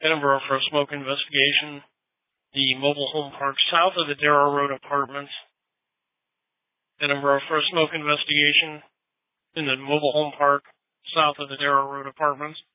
Edinburgh for a smoke investigation. The mobile home park south of the Darrow Road Apartments. Edinburgh for a smoke investigation in the mobile home park south of the Darrow Road Apartments.